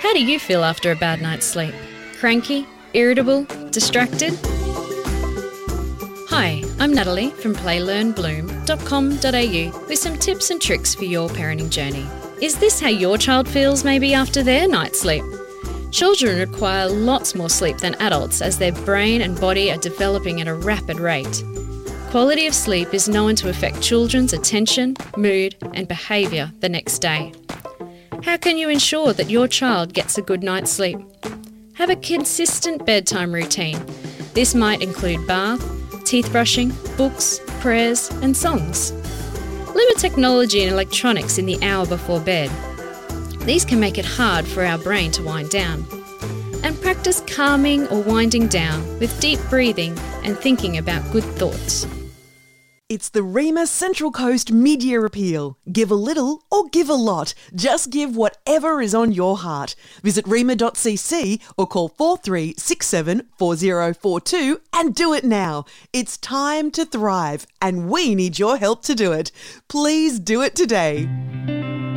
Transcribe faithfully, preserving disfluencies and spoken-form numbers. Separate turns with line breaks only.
How do you feel after a bad night's sleep? Cranky? Irritable? Distracted? Hi, I'm Natalie from play learn bloom dot com dot a u with some tips and tricks for your parenting journey. Is this how your child feels maybe after their night's sleep? Children require lots more sleep than adults as their brain and body are developing at a rapid rate. Quality of sleep is known to affect children's attention, mood and behaviour the next day. How can you ensure that your child gets a good night's sleep? Have a consistent bedtime routine. This might include bath, teeth brushing, books, prayers and songs. Limit technology and electronics in the hour before bed. These can make it hard for our brain to wind down. And practice calming or winding down with deep breathing and thinking about good thoughts.
It's the REMA Central Coast Mid-Year Appeal. Give a little or give a lot. Just give whatever is on your heart. Visit rema dot c c or call four three six seven four zero four two and do it now. It's time to thrive and we need your help to do it. Please do it today.